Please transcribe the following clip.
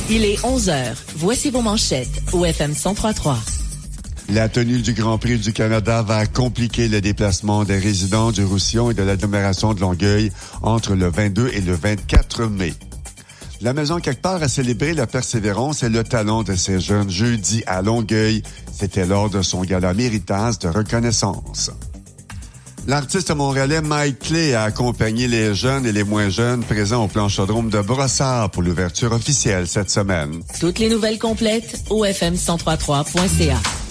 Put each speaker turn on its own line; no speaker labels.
Il est 11h. Voici vos manchettes au FM 103.3.
La tenue du Grand Prix du Canada va compliquer le déplacement des résidents du Roussillon et de l'agglomération de Longueuil entre le 22 et le 24 mai. La Maison Quelque part a célébré la persévérance et le talent de ces jeunes jeudi à Longueuil. C'était lors de son gala Méritage de reconnaissance. L'artiste montréalais Mike Clay a accompagné les jeunes et les moins jeunes présents au Planchodrome de Brossard pour l'ouverture officielle cette semaine.
Toutes les nouvelles complètes au fm1033.ca.